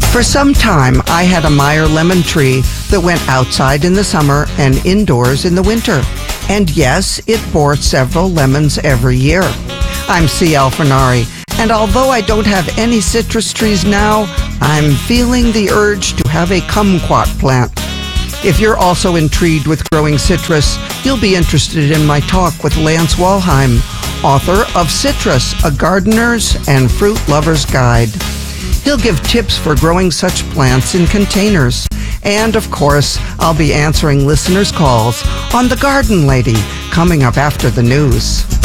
For some time, I had a Meyer lemon tree that went outside in the summer and indoors in the winter. And yes, it bore several lemons every year. I'm C.L. Fernari, and although I don't have any citrus trees now, I'm feeling the urge to have a kumquat plant. If you're also intrigued with growing citrus, you'll be interested in my talk with Lance Walheim, author of Citrus, A Gardener's and Fruit Lover's Guide. He'll give tips for growing such plants in containers. And, of course, I'll be answering listeners' calls on The Garden Lady coming up after the news.